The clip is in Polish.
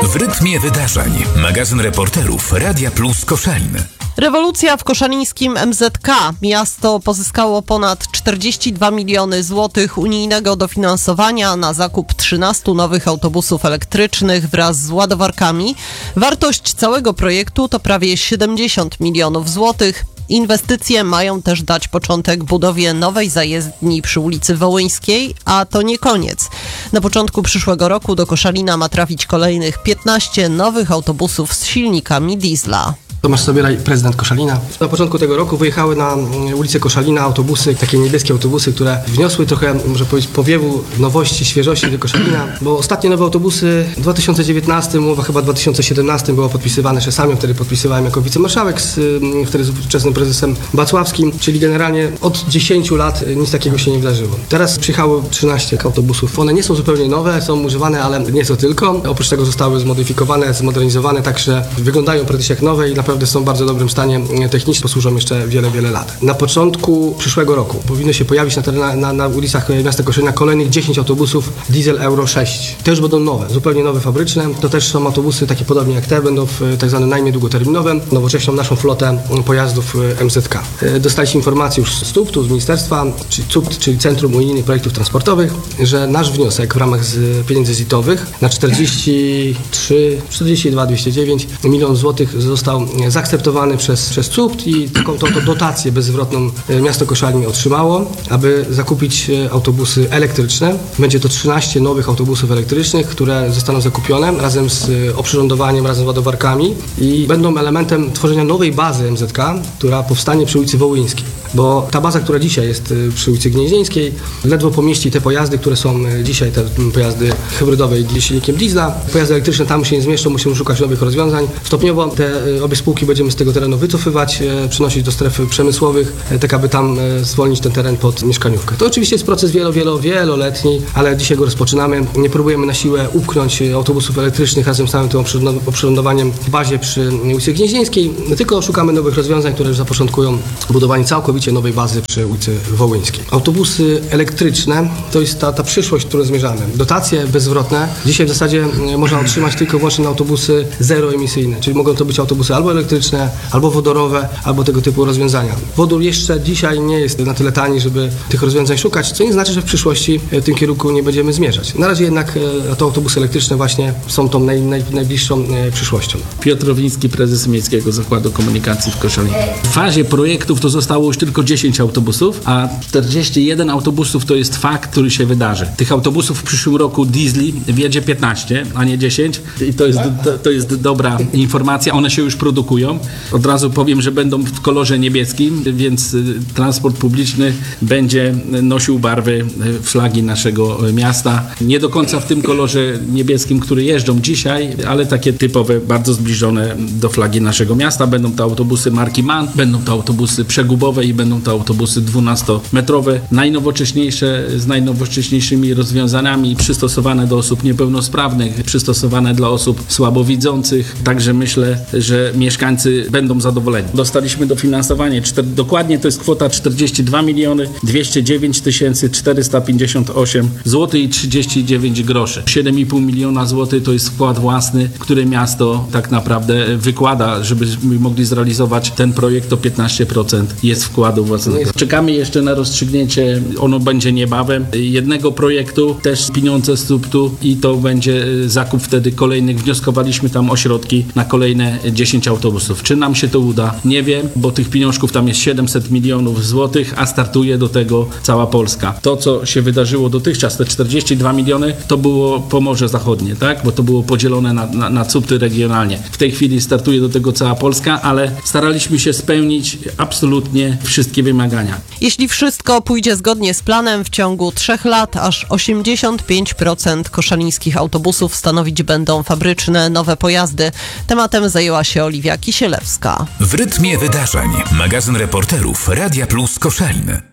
W rytmie wydarzeń. Magazyn reporterów Radia Plus Koszalin. Rewolucja w koszalińskim MZK. Miasto pozyskało ponad 42 miliony złotych unijnego dofinansowania na zakup 13 nowych autobusów elektrycznych wraz z ładowarkami. Wartość całego projektu to prawie 70 milionów złotych. Inwestycje mają też dać początek budowie nowej zajezdni przy ulicy Wołyńskiej, a to nie koniec. Na początku przyszłego roku do Koszalina ma trafić kolejnych 15 nowych autobusów z silnikami diesla. Tomasz Sobieraj, prezydent Koszalina. Na początku tego roku wyjechały na ulicę Koszalina autobusy, takie niebieskie autobusy, które wniosły trochę, może powiedzieć, powiewu nowości, świeżości do Koszalina, bo ostatnie nowe autobusy w 2019, umowa chyba w 2017 było podpisywane, że sam ją wtedy podpisywałem jako wicemarszałek wtedy z ówczesnym prezesem Bacławskim, czyli generalnie od 10 lat nic takiego się nie wydarzyło. Teraz przyjechało 13 autobusów. One nie są zupełnie nowe, są używane, ale nie to tylko. Oprócz tego zostały zmodyfikowane, zmodernizowane, tak że wyglądają praktycznie jak nowe i naprawdę są w bardzo dobrym stanie technicznym, posłużą jeszcze wiele lat. Na początku przyszłego roku powinno się pojawić na ulicach miasta Koszalina kolejnych 10 autobusów diesel Euro 6. Te już będą nowe, zupełnie nowe, fabryczne. To też są autobusy takie podobnie jak te, będą w tak zwanym najmie długoterminowym, nowocześną naszą flotę pojazdów MZK. Dostaliśmy informację już z CUPT-u, z ministerstwa, CUPT, czyli Centrum Unijnych Projektów Transportowych, że nasz wniosek w ramach pieniędzy ZIT-owych na 42 209 milionów złotych został zaakceptowany przez CUPT i taką dotację bezzwrotną miasto Koszalin otrzymało, aby zakupić autobusy elektryczne. Będzie to 13 nowych autobusów elektrycznych, które zostaną zakupione razem z oprzyrządowaniem, razem z ładowarkami i będą elementem tworzenia nowej bazy MZK, która powstanie przy ulicy Wołyńskiej. Bo ta baza, która dzisiaj jest przy ulicy Gnieźnieńskiej, ledwo pomieści te pojazdy, które są dzisiaj, te pojazdy hybrydowe i silnikiem diesla. Pojazdy elektryczne tam się nie zmieszczą, musimy szukać nowych rozwiązań. Stopniowo te obie spółki będziemy z tego terenu wycofywać, przynosić do stref przemysłowych, tak aby tam zwolnić ten teren pod mieszkaniówkę. To oczywiście jest proces wieloletni, ale dzisiaj go rozpoczynamy. Nie próbujemy na siłę upchnąć autobusów elektrycznych razem z całym tym oprzyrządowaniem w bazie przy ulicy Gnieźnieńskiej, tylko szukamy nowych rozwiązań, które już zapoczątkują budowanie całkowicie nowej bazy przy ulicy Wołyńskiej. Autobusy elektryczne to jest ta przyszłość, w którą zmierzamy. Dotacje bezzwrotne dzisiaj w zasadzie można otrzymać tylko wyłącznie na autobusy zeroemisyjne, czyli mogą to być autobusy albo elektryczne, albo wodorowe, albo tego typu rozwiązania. Wodór jeszcze dzisiaj nie jest na tyle tani, żeby tych rozwiązań szukać, co nie znaczy, że w przyszłości w tym kierunku nie będziemy zmierzać. Na razie jednak to autobusy elektryczne właśnie są tą najbliższą przyszłością. Piotr Rowiński, prezes Miejskiego Zakładu Komunikacji w Koszalinie. W fazie projektów to zostało już tylko 10 autobusów, a 41 autobusów to jest fakt, który się wydarzy. Tych autobusów w przyszłym roku diesli wjedzie 15, a nie 10 i to jest dobra informacja. One się już produkują. Od razu powiem, że będą w kolorze niebieskim, więc transport publiczny będzie nosił barwy flagi naszego miasta. Nie do końca w tym kolorze niebieskim, który jeżdżą dzisiaj, ale takie typowe, bardzo zbliżone do flagi naszego miasta. Będą to autobusy marki MAN, będą to autobusy przegubowe i będą to autobusy 12-metrowe, najnowocześniejsze, z najnowocześniejszymi rozwiązaniami, przystosowane do osób niepełnosprawnych, przystosowane dla osób słabowidzących. Także myślę, że mieszkańcy będą zadowoleni. Dostaliśmy dofinansowanie, dokładnie to jest kwota 42 209 458 zł i 39 groszy. 7,5 miliona złotych to jest wkład własny, który miasto tak naprawdę wykłada, żebyśmy mogli zrealizować ten projekt, to 15% jest wkładu własnego. Czekamy jeszcze na rozstrzygnięcie, ono będzie niebawem, jednego projektu, też pieniądze z CUPT-u i to będzie zakup wtedy kolejnych. Wnioskowaliśmy tam o środki na kolejne 10 autobusów. Czy nam się to uda? Nie wiem, bo tych pieniążków tam jest 700 milionów złotych, a startuje do tego cała Polska. To, co się wydarzyło dotychczas, te 42 miliony, to było Pomorze Zachodnie, tak? Bo to było podzielone na CUPT-y regionalnie. W tej chwili startuje do tego cała Polska, ale staraliśmy się spełnić absolutnie wszystkie wymagania. Jeśli wszystko pójdzie zgodnie z planem, w ciągu 3 lat aż 85% koszalińskich autobusów stanowić będą fabryczne, nowe pojazdy. Tematem zajęła się Oliwia Kisielewska. W rytmie wydarzeń. Magazyn reporterów Radia Plus Koszalin.